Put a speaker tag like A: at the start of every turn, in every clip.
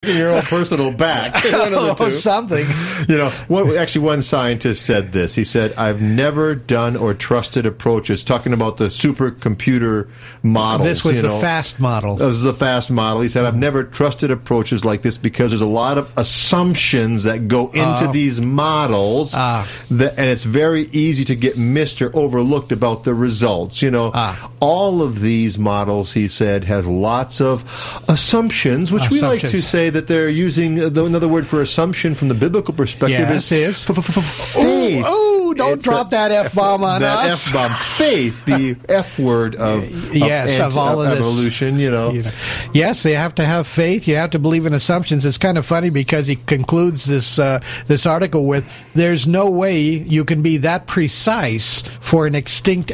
A: your own personal back.
B: Something.
A: One scientist said this. He said, I've never done or trusted approaches, talking about the supercomputer models.
B: This was the FAST model.
A: This is the FAST model. He said, I've never trusted approaches like this because there's a lot of assumptions that go into these models, and it's very easy to get missed or overlooked about the results. All of ththese models, he said, has lots of assumptions, which we like to say that they're using another word for assumption from the biblical perspective is faith.
B: Don't drop that F-bomb on us.
A: That F-bomb. Faith, the F word of
B: all of
A: evolution,
B: Yes, you have to have faith. You have to believe in assumptions. It's kind of funny because he concludes this article with, there's no way you can be that precise for an extinct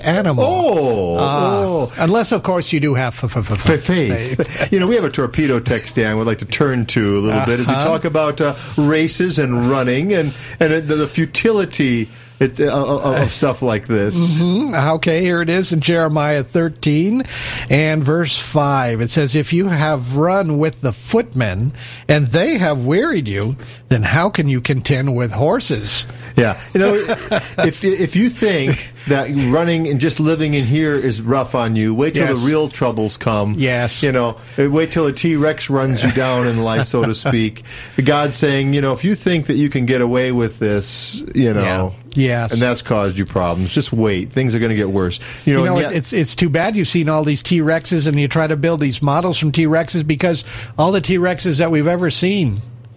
B: animal. Unless, of course, you do have faith.
A: We have a torpedo text, Dan, we'd like to turn to a little bit as we talk about races and running and the futility of stuff like this.
B: Okay, here it is in Jeremiah 13 and verse 5. It says, if you have run with the footmen and they have wearied you, then how can you contend with horses?
A: Yeah. If you think that running and just living in here is rough on you, wait till the real troubles come.
B: Yes.
A: Wait till a T-Rex runs you down in life, so to speak. God's saying, if you think that you can get away with this,
B: Yes.
A: And that's caused you problems. Just wait. Things are going to get worse.
B: It's too bad you've seen all these T-Rexes and you try to build these models from T-Rexes because all the T-Rexes that we've ever seen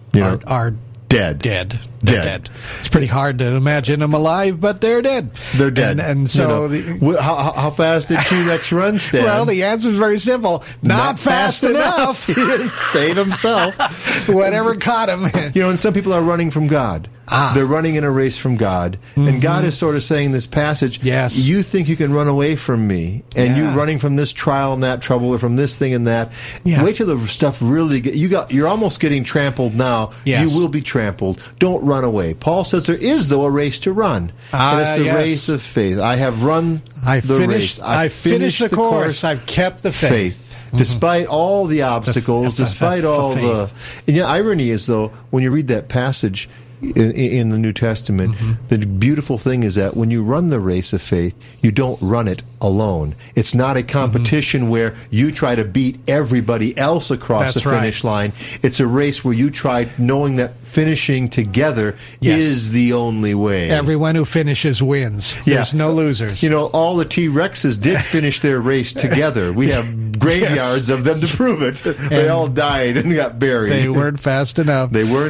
B: are
A: dead.
B: Dead. It's pretty hard to imagine them alive, but they're dead.
A: They're dead.
B: And so...
A: how fast did T-Rex run, Stan?
B: Well, the answer is very simple. Not fast enough.
A: He didn't save himself.
B: Whatever caught him.
A: And some people are running from God. They're running in a race from God. And God is sort of saying in this passage, you think you can run away from me, and you running from this trial and that trouble, or from this thing and that. Wait till the stuff really you're almost getting trampled now.
B: Yes.
A: You will be trampled. Don't run away. Paul says there is, though, a race to run. And it's the race of faith. I have run the race.
B: I finished the course. I've kept the faith.
A: Despite all the obstacles, despite all the... And the irony is, though, when you read that passage in the New Testament, the beautiful thing is that when you run the race of faith, you don't run it alone. It's not a competition where you try to beat everybody else across the finish line. It's a race where you try knowing that finishing together is the only way.
B: Everyone who finishes wins. There's no losers.
A: All the T-Rexes did finish their race together. We have graveyards of them to prove it. They all died and got buried.
B: They weren't fast enough.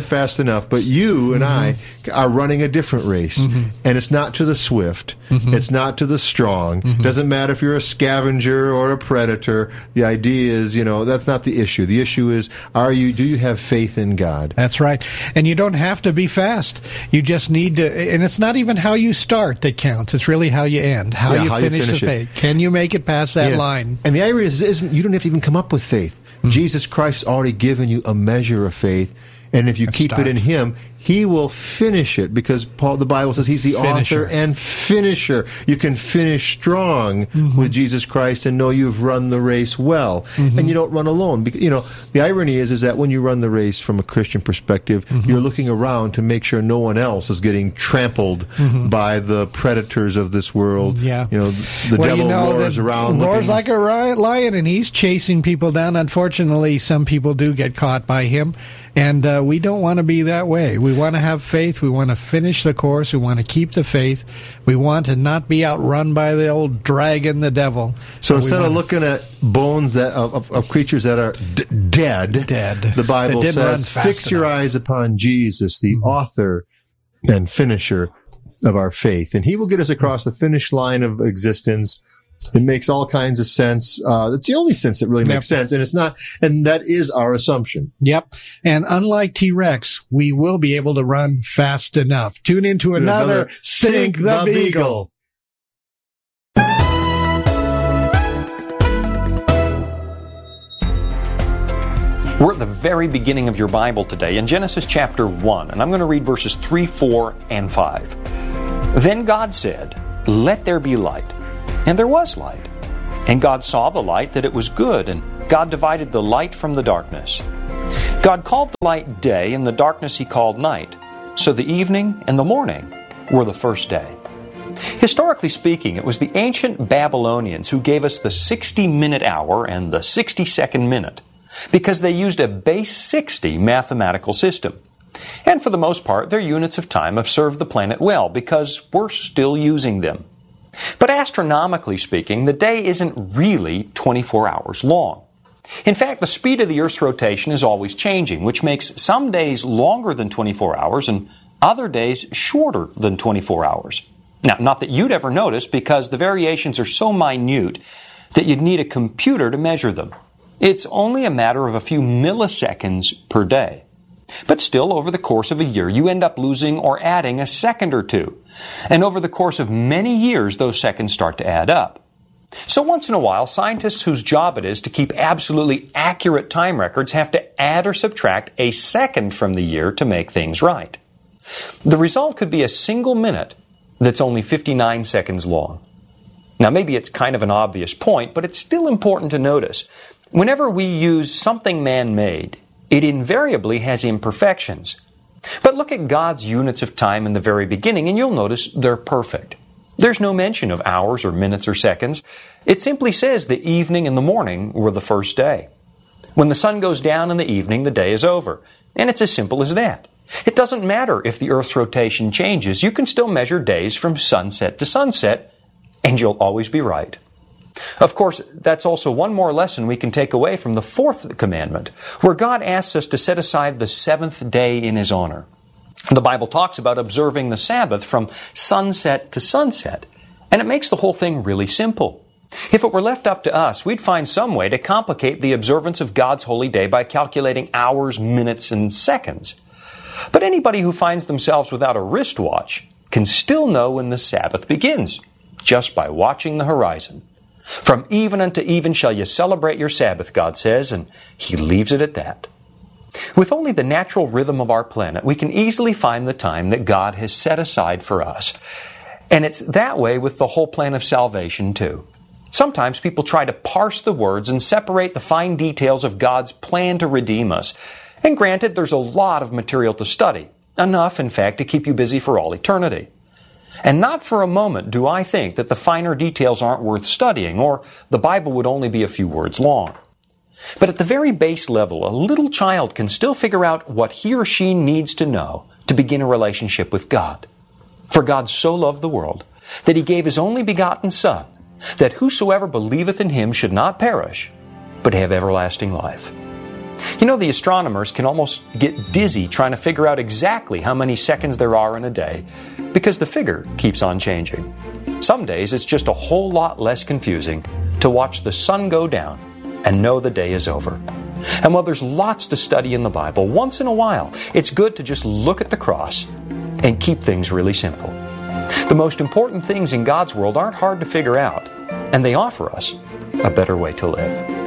A: But you and I are running a different race. And it's not to the swift. It's not to the strong. Doesn't matter if you're a scavenger or a predator. The idea is, that's not the issue. The issue is, do you have faith in God?
B: That's right. And you don't have to be fast. You just need to, and it's not even how you start that counts. It's really how you end, how you finish the faith. Can you make it past that line?
A: And the irony is, you don't have to even come up with faith. Jesus Christ has already given you a measure of faith. And if you keep it in Him, He will finish it, because the Bible says He's the author and finisher. You can finish strong with Jesus Christ and know you've run the race well. And you don't run alone. Because, the irony is that when you run the race from a Christian perspective, you're looking around to make sure no one else is getting trampled by the predators of this world. The devil roars around.
B: Roars like a lion, and he's chasing people down. Unfortunately, some people do get caught by him. And we don't want to be that way. We want to have faith. We want to finish the course. We want to keep the faith. We want to not be outrun by the old dragon, the devil.
A: So instead of looking at bones of creatures that are dead, the Bible says, fix your eyes upon Jesus, the author and finisher of our faith. And He will get us across the finish line of existence. It makes all kinds of sense. It's the only sense that really makes sense, and it's not. And that is our assumption.
B: Yep. And unlike T-Rex, we will be able to run fast enough. Tune into another Sink the Beagle.
C: We're at the very beginning of your Bible today in Genesis chapter 1, and I'm going to read verses 3, 4, and 5. Then God said, "Let there be light." And there was light. And God saw the light, that it was good, and God divided the light from the darkness. God called the light day, and the darkness He called night. So the evening and the morning were the first day. Historically speaking, it was the ancient Babylonians who gave us the 60-minute hour and the 60-second minute, because they used a base 60 mathematical system. And for the most part, their units of time have served the planet well, because we're still using them. But astronomically speaking, the day isn't really 24 hours long. In fact, the speed of the Earth's rotation is always changing, which makes some days longer than 24 hours and other days shorter than 24 hours. Now, not that you'd ever notice, because the variations are so minute that you'd need a computer to measure them. It's only a matter of a few milliseconds per day. But still, over the course of a year, you end up losing or adding a second or two. And over the course of many years, those seconds start to add up. So once in a while, scientists whose job it is to keep absolutely accurate time records have to add or subtract a second from the year to make things right. The result could be a single minute that's only 59 seconds long. Now, maybe it's kind of an obvious point, but it's still important to notice. Whenever we use something man-made, it invariably has imperfections. But look at God's units of time in the very beginning, and you'll notice they're perfect. There's no mention of hours or minutes or seconds. It simply says the evening and the morning were the first day. When the sun goes down in the evening, the day is over. And it's as simple as that. It doesn't matter if the Earth's rotation changes. You can still measure days from sunset to sunset, and you'll always be right. Of course, that's also one more lesson we can take away from the fourth commandment, where God asks us to set aside the seventh day in His honor. The Bible talks about observing the Sabbath from sunset to sunset, and it makes the whole thing really simple. If it were left up to us, we'd find some way to complicate the observance of God's holy day by calculating hours, minutes, and seconds. But anybody who finds themselves without a wristwatch can still know when the Sabbath begins, just by watching the horizon. From even unto even shall you celebrate your Sabbath, God says, and He leaves it at that. With only the natural rhythm of our planet, we can easily find the time that God has set aside for us. And it's that way with the whole plan of salvation, too. Sometimes people try to parse the words and separate the fine details of God's plan to redeem us. And granted, there's a lot of material to study. Enough, in fact, to keep you busy for all eternity. And not for a moment do I think that the finer details aren't worth studying, or the Bible would only be a few words long. But at the very base level, a little child can still figure out what he or she needs to know to begin a relationship with God. For God so loved the world that He gave His only begotten Son, that whosoever believeth in Him should not perish, but have everlasting life. You know, the astronomers can almost get dizzy trying to figure out exactly how many seconds there are in a day, because the figure keeps on changing. Some days it's just a whole lot less confusing to watch the sun go down and know the day is over. And while there's lots to study in the Bible, once in a while it's good to just look at the cross and keep things really simple. The most important things in God's world aren't hard to figure out, and they offer us a better way to live.